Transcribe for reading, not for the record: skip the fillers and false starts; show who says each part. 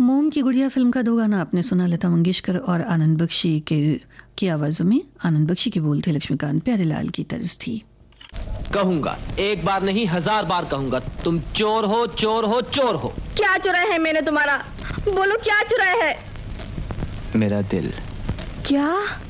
Speaker 1: मोम की गुड़िया फिल्म का दो गाना आपने सुना, लता मंगेशकर और आनंद बख्शी की आवाज़ों में। आनंद बख्शी के बोल थे लक्ष्मीकांत प्यारेलाल की तर्ज थी।
Speaker 2: कहूंगा, एक बार नहीं 1000 बार कहूंगा, तुम चोर हो, चोर हो, चोर हो।
Speaker 3: क्या चुराया है मैंने तुम्हारा? बोलो क्या चुराया है?
Speaker 2: मेरा दिल।
Speaker 3: क्या?